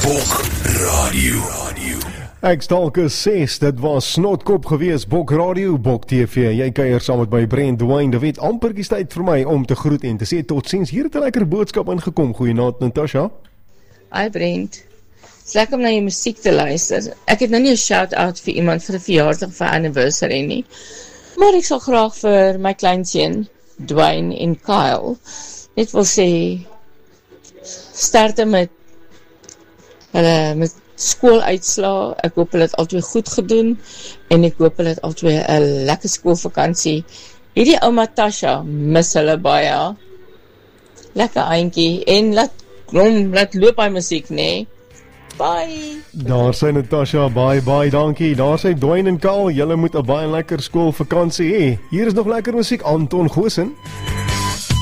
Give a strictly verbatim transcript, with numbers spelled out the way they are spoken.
Bok Radio. Ek stalk is ses, dit was Snotkop gewees, Bok Radio, Bok T V. Jy kuier saam met my Brent Dwayne, dit weet amper die tyd vir my om te groet en te sê totsiens. Hier het 'n lekker boodskap ingekom. Goeienaand Natasha. Hi Brent. Dis lekker om na jou musiek te luister. Ek het nou nie 'n shout-out vir iemand vir 'n verjaarsdag of 'n anniversary nie. Maar ek sal graag vir my kleinseun, Dwayne en Kyle, net wil sê sterkte met hulle met skooluitslae. Ek hoop hulle het altyd goed gedoen en ek hoop hulle het altyd 'n lekker skoolvakansie. Hierdie ouma Tasha mis hulle baie. Lekker eintjie en laat klom, laat loop hy musiek, nee. Bye. Daar sê Natasha, bye bye, dankie. Daar sê Dwayne en Kyle, julle moet 'n baie lekker skoolvakansie hê. Hier is nog lekker musiek, Anton Goosen.